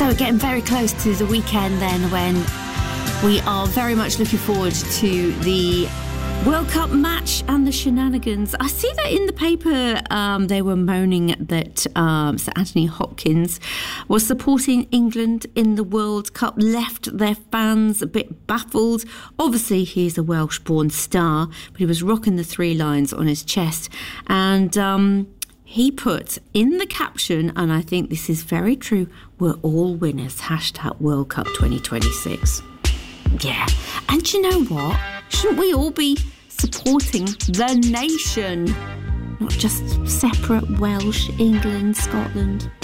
So we're getting very close to the weekend then, when we are very much looking forward to the World Cup match and the shenanigans. I see that in the paper they were moaning that Sir Anthony Hopkins was supporting England in the World Cup, left their fans a bit baffled. Obviously, he's a Welsh-born star, but he was rocking the 3 lions on his chest. And he put in the caption, and I think this is very true, "We're all winners, hashtag World Cup 2026. Yeah, and you know what? Shouldn't we all be supporting the nation? Not just separate Welsh, England, Scotland.